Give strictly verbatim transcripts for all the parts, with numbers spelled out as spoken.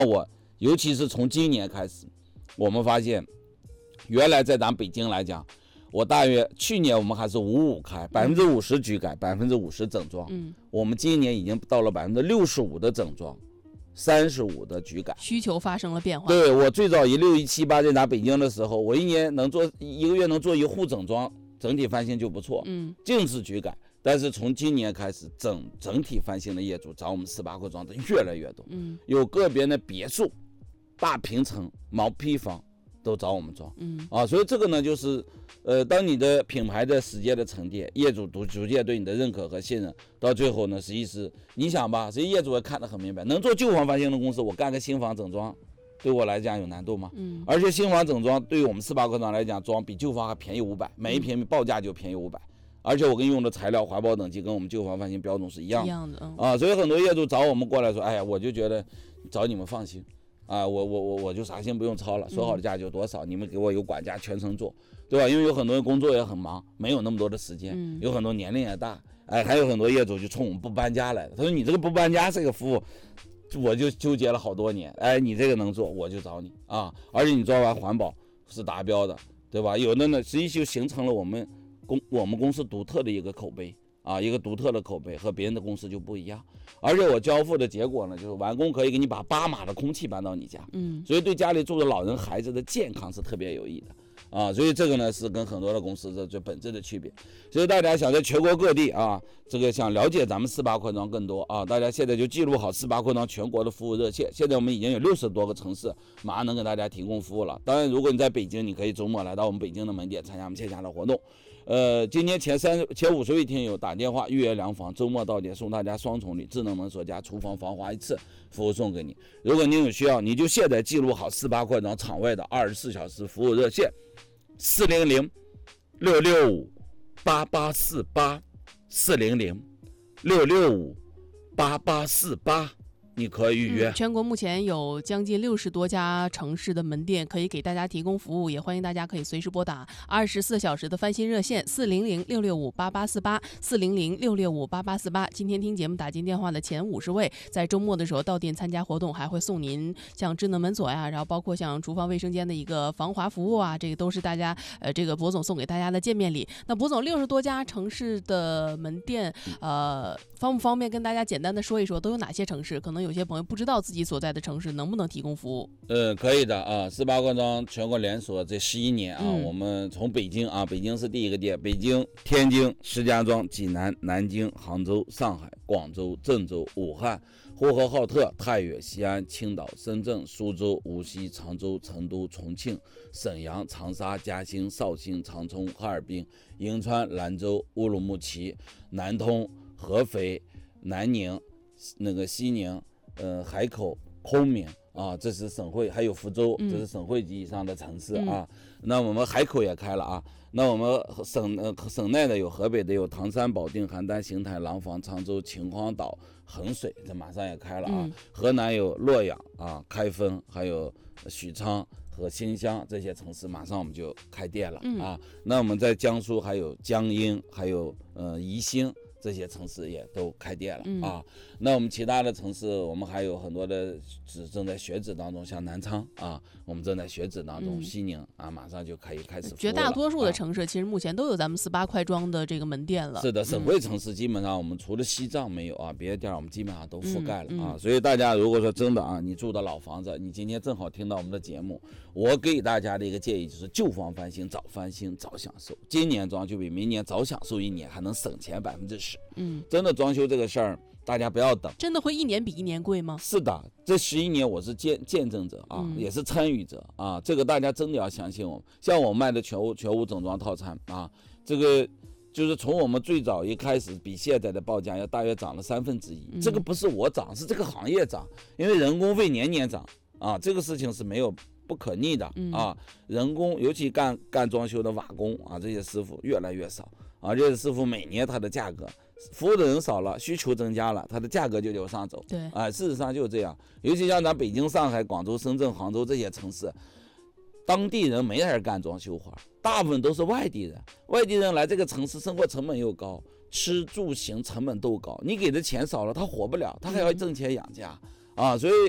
我尤其是从今年开始，我们发现原来在咱北京来讲，我大约去年我们还是五五开，百分之五十局改，百分之五十整装。嗯，我们今年已经到了百分之六十五的整装，三十五的局改， 需求发生了变化。 对，我最早一六一七八在咱北京的时候，我一年能做一个月能做一户整装，整体翻新就不错。嗯，净是局改。但是从今年开始，整整体翻新的业主找我们四八扩装的越来越多。嗯，有个别的别墅、大平层、毛坯房都找我们装。嗯，啊，所以这个呢，就是，呃，当你的品牌的时间的沉淀，业主逐逐渐对你的认可和信任，到最后呢，实际是你想吧，实际业主也看得很明白，能做旧房翻新的公司，我干个新房整装，对我来讲有难度吗？嗯，而且新房整装对于我们四八扩装来讲，装比旧房还便宜五百，每一平米报价就便宜五百。而且我跟用的材料、环保等级跟我们旧房翻新标准是一样的， 一样的、嗯、 啊，所以很多业主找我们过来说，哎呀，我就觉得找你们放心，啊，我我我我就啥心不用操了，说好的价就多少，嗯、你们给我有管家全程做，对吧？因为有很多人工作也很忙，没有那么多的时间，嗯、有很多年龄也大，哎，还有很多业主就冲我们不搬家来的，他说你这个不搬家这个服务，我就纠结了好多年，哎，你这个能做我就找你啊，而且你做完环保是达标的，对吧？有的呢，实际就形成了我们。公我们公司独特的一个口碑啊，一个独特的口碑和别人的公司就不一样。而且我交付的结果呢，就是完工可以给你把八码的空气搬到你家，嗯，所以对家里住的老人孩子的健康是特别有益的啊。所以这个呢是跟很多的公司的最本质的区别。所以大家想在全国各地啊，这个想了解咱们四八扩装更多啊，大家现在就记录好四八扩装全国的服务热线。现在我们已经有六十多个城市，马上能给大家提供服务了。当然，如果你在北京，你可以周末来到我们北京的门店参加我们线下的活动。呃，今天前三前五十位听友打电话预约量房，周末到店送大家双重礼，智能门锁加厨房防滑一次服务送给你。如果您有需要，你就现在记录好四八扩装场外的二十四小时服务热线，四零零六六五八八四八，四零零六六五八八四八。你可以预约、 嗯、全国目前有将近六十多家城市的门店可以给大家提供服务，也欢迎大家可以随时拨打二十四小时的翻新热线四零零六六五八八四八 四零零六六五八八四八。今天听节目打进电话的前五十位，在周末的时候到店参加活动，还会送您像智能门锁呀，然后包括像厨房卫生间的一个防滑服务啊，这个都是大家呃这个博总送给大家的见面礼。那博总六十多家城市的门店，呃，方不方便跟大家简单的说一说都有哪些城市？可能有些朋友不知道自己所在的城市能不能提供服务。 呃，可以的啊，四八扩装全国连锁这十一年啊、嗯，我们从北京啊，北京是第一个店，北京、天津、石家庄、济南、南京、杭州、上海、广州、郑州、武汉、呼和浩特、太原、西安、青岛、深圳、苏州、无锡、常州、成都、重庆、沈阳、长沙、嘉兴、绍兴、长春、哈尔滨、银川、兰州、乌鲁木齐、南通、合肥、南宁、那个西宁。呃，海口、昆明啊，这是省会，还有福州，这是省会级以上的城市啊。嗯、那我们海口也开了啊。那我们省呃省内的有河北的有唐山、保定、邯郸、邢台、廊坊、常州、秦皇岛、衡水，这马上也开了啊。嗯、河南有洛阳啊、开封，还有许昌和新乡这些城市，马上我们就开店了啊。嗯、那我们在江苏还有江阴，还有呃宜兴。这些城市也都开店了、嗯、啊，那我们其他的城市，我们还有很多的址正在选址当中，像南昌啊，我们正在选址当中，嗯、西宁啊，马上就可以开始服务了。 绝大多数的城市、啊、其实目前都有咱们四八快装的这个门店了。 是的，省会城市基本上我们除了西藏没有啊，别的地儿我们基本上都覆盖了、嗯嗯、啊。所以大家如果说真的啊，你住的老房子，你今天正好听到我们的节目，我给大家的一个建议就是旧房翻新，早翻新早享受。今年装就比明年早享受一年，还能省钱百分之十。嗯，真的装修这个事儿，大家不要等。 真的会一年比一年贵吗？ 是的，这十一年我是见见证者啊、嗯，也是参与者啊。这个大家真的要相信我们。像我卖的全屋全屋整装套餐啊，这个就是从我们最早一开始比现在的报价要大约涨了三分之一。这个不是我涨，是这个行业涨，因为人工费年年涨啊，这个事情是没有不可逆的啊。人工尤其干干装修的瓦工啊，这些师傅越来越少啊，这些师傅每年他的价格。服务的人少了，需求增加了，它的价格就往上走。 对， 啊、呃，事实上就是这样。尤其像咱北京、上海、广州、深圳、杭州这些城市，当地人没人干装修活，大部分都是外地人。外地人来这个城市，生活成本又高，吃住行成本都高，你给的钱少了，他活不了，他还要挣钱养家啊。所以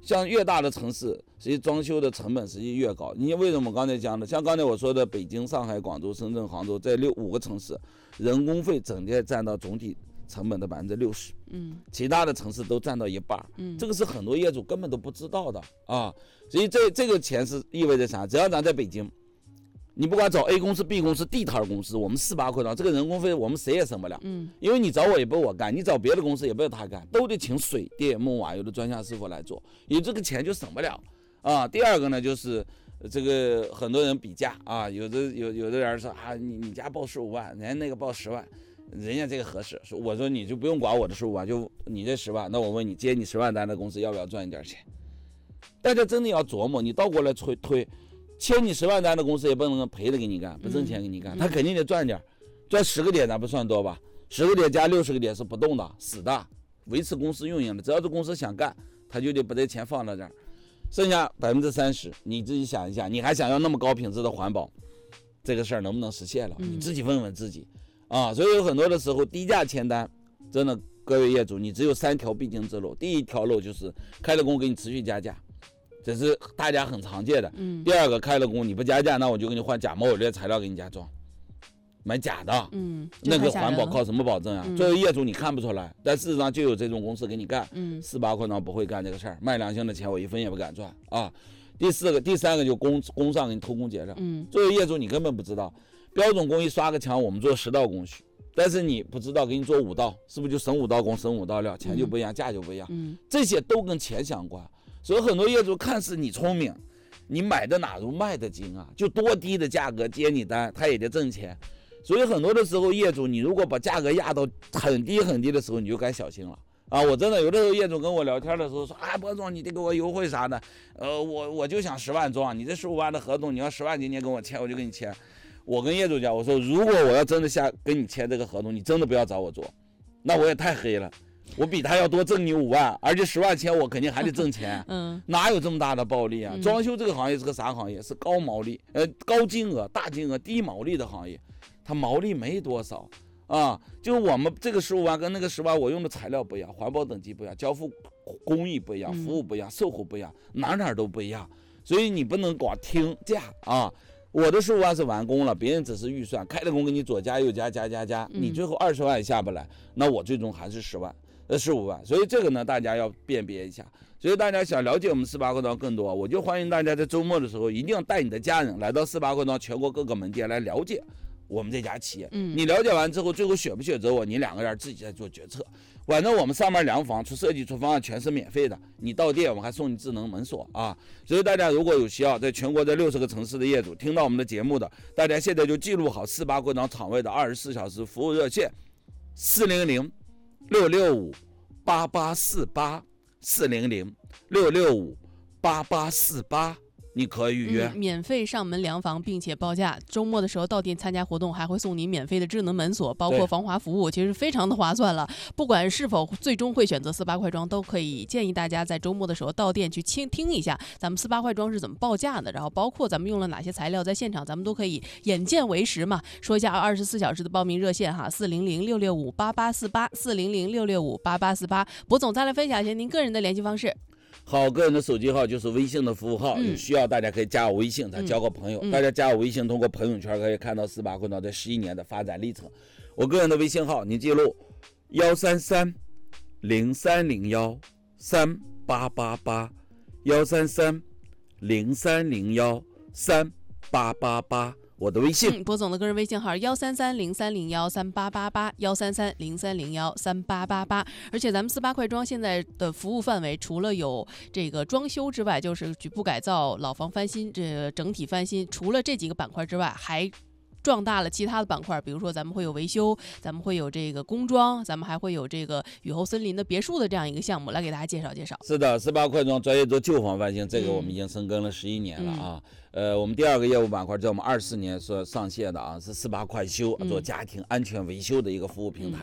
像越大的城市，实际装修的成本实际越高。你为什么刚才讲的？像刚才我说的，北京、上海、广州、深圳、杭州这六五个城市，人工费整体占到总体成本的百分之六十， 嗯， 其他的城市都占到一半， 嗯， 这个是很多业主根本都不知道的啊。所以这这个钱是意味着啥？只要咱在北京，你不管找 A 公司、B 公司、地摊公司，我们四八块账，这个人工费我们谁也省不了， 嗯， 因为你找我也不是我干，你找别的公司也不是他干，都得请水电木瓦油的专项师傅来做，你这个钱就省不了啊。第二个呢，就是这个很多人比价啊，有的有有的人说啊，你你家报十五万，人家那个报十万，人家这个合适，说我说你就不用管我的十五万，就你这十万，那我问你，接你十万单的公司要不要赚一点钱？大家真的要琢磨，你倒过来推推。签你十万单的公司也不能赔的给你干，不挣钱给你干， 嗯、 他肯定得赚点，赚十个点咱不算多吧？十个点加六十个点是不动的，死的，维持公司运营的。只要是公司想干，他就得把这钱放到这儿，剩下百分之三十，你自己想一下，你还想要那么高品质的环保，这个事儿能不能实现了？你自己问问自己啊！所以有很多的时候低价签单，真的各位业主，你只有三条必经之路，第一条路就是开了工给你持续加价。这是大家很常见的。 嗯， 第二个，开了工你不加价，那我就给你换假冒伪劣材料给你加装，买假的。 嗯， 那个环保靠什么保证啊？ 嗯、 作为业主你看不出来，但事实上就有这种公司给你干。 嗯， 四八块账不会干这个事儿，卖良心的钱我一分也不敢赚啊。第四个、第三个就工工上给你偷工减料。 嗯， 作为业主你根本不知道，标准工艺刷个墙我们做十道工序，但是你不知道给你做五道，是不是就省五道工省五道料，钱就不一样，嗯、价就不一样。 嗯， 这些都跟钱相关。所以很多业主看似你聪明，你买的哪如卖的精啊？就多低的价格接你单，他也得挣钱。所以很多的时候，业主你如果把价格压到很低很低的时候，你就该小心了啊！我真的有的时候业主跟我聊天的时候说，啊，博总你得给我优惠啥的，呃，我我就想十万装，你这十五万的合同，你要十万今年跟我签，我就跟你签。我跟业主讲，我说如果我要真的下跟你签这个合同，你真的不要找我做，那我也太黑了。我比他要多挣你五万，而且十万钱我肯定还得挣钱， 嗯， 哪有这么大的暴利啊？ 嗯、 装修这个行业是个啥行业？是高毛利，呃，高金额、大金额、低毛利的行业，它毛利没多少啊。就是我们这个十五万跟那个十万，我用的材料不一样，环保等级不一样，交付工艺不一样，服务不一样，售后不一样，哪哪都不一样，所以你不能光听价啊。我的十五万是完工了，别人只是预算，开了工给你左加右加加加加，你最后二十万下不来，那我最终还是十万。呃，十五万，所以这个呢，大家要辨别一下。所以大家想了解我们四八快装更多，我就欢迎大家在周末的时候一定要带你的家人来到四八快装全国各个门店来了解我们这家企业。 嗯， 你了解完之后，最后选不选择我，你两个人自己在做决策。反正我们上面量房、出设计、出方案全是免费的，你到店我们还送你智能门锁啊。所以大家如果有需要，在全国这六十个城市的业主听到我们的节目的，大家现在就记录好四八快装厂位的二十四小时服务热线：四零零六六五。八八四八四零零六六五八八四八，你可以预约、 嗯，免费上门量房，并且报价。周末的时候到店参加活动，还会送你免费的智能门锁，包括防滑服务，其实非常的划算了。不管是否最终会选择四八快装，都可以建议大家在周末的时候到店去倾听一下咱们四八快装是怎么报价的，然后包括咱们用了哪些材料，在现场咱们都可以眼见为实嘛。说一下二十四小时的报名热线哈，四零零六六五八八四八，四零零六六五八八四八。博总再来分享一下您个人的联系方式。 好，个人的手机号就是微信的服务号， 嗯、 有需要大家可以加我微信，咱交个朋友。 嗯、 大家加我微信，通过朋友圈可以看到四八快装这十一年的发展历程。我个人的微信号，您记录幺三三零三零幺三八八八，幺三三零三零幺三八八八。我的微信， 嗯，博总的个人微信号幺三三零三零幺三八八八，幺三三零三零幺三八八八。而且咱们四八快装现在的服务范围，除了有这个装修之外，就是局部改造、老房翻新、这个整体翻新，除了这几个板块之外，还壮大了其他的板块，比如说咱们会有维修，咱们会有这个工装，咱们还会有这个雨后森林的别墅的这样一个项目，来给大家介绍介绍。 是的，四八快装专业做旧房翻新，这个我们已经深耕了十一年了啊。嗯、呃，我们第二个业务板块在我们二四年所上线的啊，是四八快修，做家庭安全维修的一个服务平台。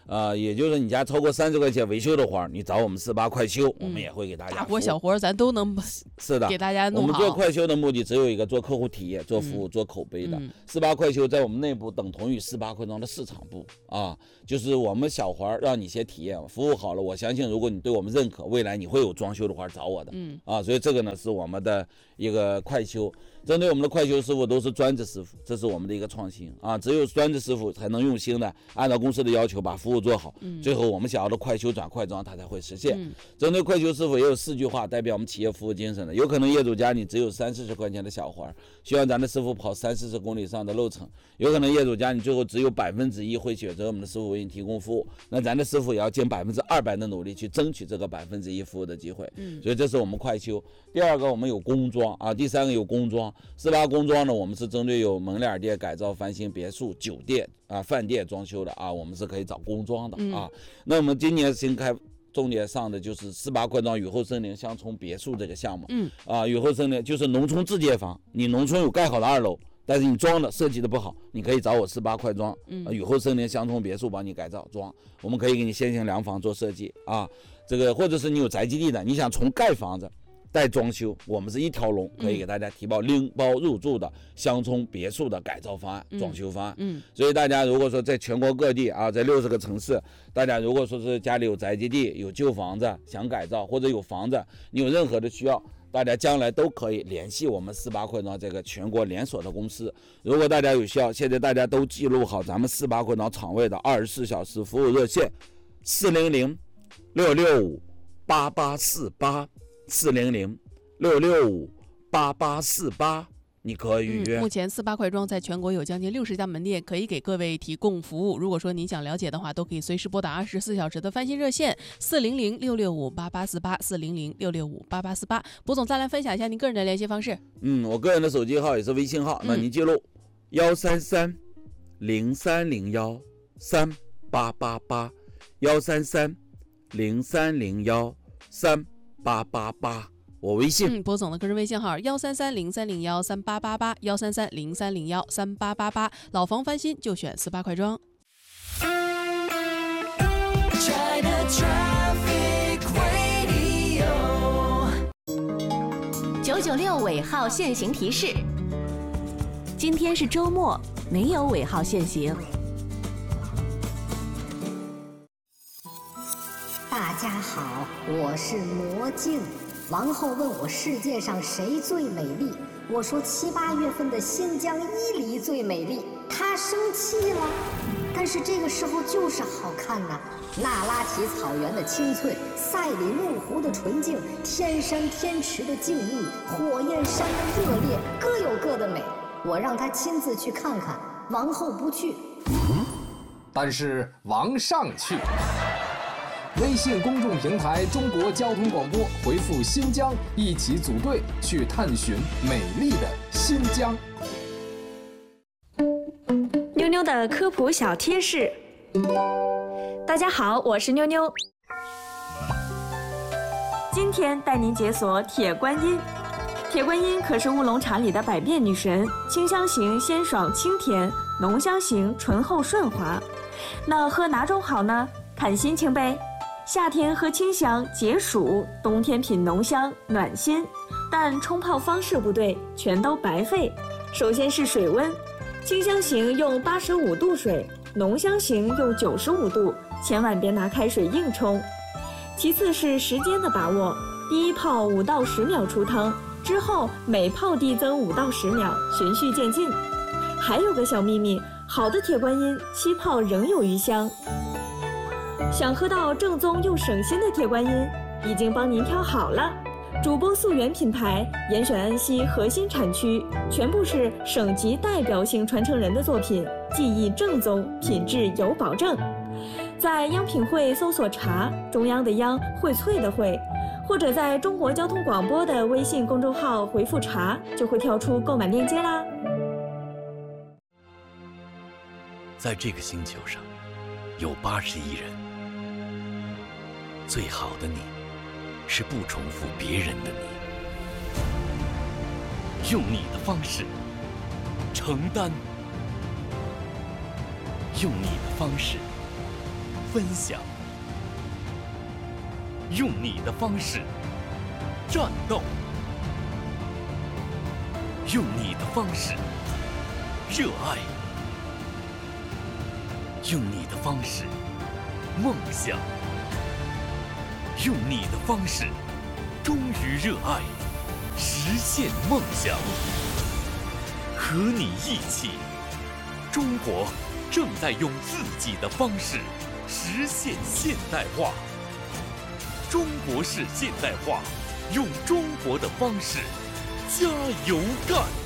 呃，也就是你家超过三十块钱维修的活，你找我们四八快修，我们也会给大家。 大活小活咱都能是的给大家弄好。 我们做快修的目的只有一个，做客户体验、做服务、嗯、做口碑的。四八快修在我们内部等同于四八快装的市场部啊，就是我们小活让你先体验，服务好了，我相信如果你对我们认可，未来你会有装修的活找我的。嗯啊，所以这个呢是我们的一个快修。针对我们的快修师傅都是专职师傅，这是我们的一个创新啊！只有专职师傅才能用心的按照公司的要求把服务做好，嗯、最后我们想要的快修转快装它才会实现。嗯、针对快修师傅也有四句话代表我们企业服务精神的，有可能业主家里只有三四十块钱的小活，需要咱的师傅跑三四十公里以上的路程，有可能业主家里最后只有百分之一会选择我们的师傅为你提供服务，那咱的师傅也要尽百分之二百的努力去争取这个百分之一服务的机会。嗯，所以这是我们快修。第二个我们有工装啊，第三个有工装。四八工装呢，我们是针对有门脸店改造、翻新别墅、酒店啊、饭店装修的啊，我们是可以找工装的啊。嗯、那我们今年新开重点上的就是四八快装雨后森林乡村别墅这个项目。嗯，啊，雨后森林就是农村自建房，你农村有盖好的二楼，但是你装的设计的不好，你可以找我四八快装，嗯、啊，雨后森林乡村别墅帮你改造装，我们可以给你先行量房做设计啊。这个或者是你有宅基地的，你想从盖房子带装修，我们是一条龙，可以给大家提报拎包入住的乡村别墅的改造方案、嗯、装修方案。嗯，所以大家如果说在全国各地啊，在六十个城市，大家如果说是家里有宅基地、有旧房子想改造，或者有房子，你有任何的需要，大家将来都可以联系我们四八快装这个全国连锁的公司。如果大家有需要，现在大家都记录好咱们四八快装厂位的二十四小时服务热线：四零零六六五八八四八。四零零六六五八八四八，你可以预约。 嗯、目前四八快装在全国有将近六十家门店，可以给各位提供服务。如果说您想了解的话，都可以随时拨打二十四小时的翻新热线四零零六六五八八四八四零零六六五八八四八。卜总再来分享一下您个人的联系方式。 嗯，我个人的手机号也是微信号，那您记录幺三三零三零幺三八八八幺三三零三零幺三。八八八，我微信。 嗯，博总的个人微信号幺三三零三零幺三八八八幺三三零三零幺三八八八，老房翻新就选四八快装。 九九六尾号限行提示：今天是周末，没有尾号限行。 大家好，我是魔镜。王后问我世界上谁最美丽，我说七八月份的新疆伊犁最美丽。她生气了，但是这个时候就是好看呐、啊。那拉提草原的青翠，赛里木湖的纯净，天山天池的静谧，火焰山的热烈，各有各的美。我让她亲自去看看，王后不去。 嗯，但是王上去。微信公众平台中国交通广播回复新疆，一起组队去探寻美丽的新疆。 妞妞的科普小贴士。大家好，我是妞妞。今天带您解锁铁观音。铁观音可是乌龙茶里的百变女神，清香型鲜爽清甜，浓香型醇厚顺滑。那喝哪种好呢？看心情呗。夏天喝清香解暑，冬天品浓香暖心，但冲泡方式不对，全都白费。首先是水温，清香型用八十五度水，浓香型用九十五度，千万别拿开水硬冲。其次是时间的把握，第一泡五到十秒出汤，之后每泡递增五到十秒，循序渐进。还有个小秘密，好的铁观音七泡仍有余香。想喝到正宗又省心的铁观音，已经帮您挑好了。主播溯源品牌，严选安溪核心产区，全部是省级代表性传承人的作品，技艺正宗，品质有保证。在央品汇搜索茶，中央的央，荟萃的荟，或者在中国交通广播的微信公众号回复茶，就会跳出购买链接啦。 在这个星球上，有八十亿人。最好的你，是不重复别人的你，用你的方式承担，用你的方式分享，用你的方式战斗，用你的方式热爱，用你的方式梦想，用你的方式忠于热爱，实现梦想。和你一起，中国正在用自己的方式实现现代化。中国式现代化，用中国的方式加油干！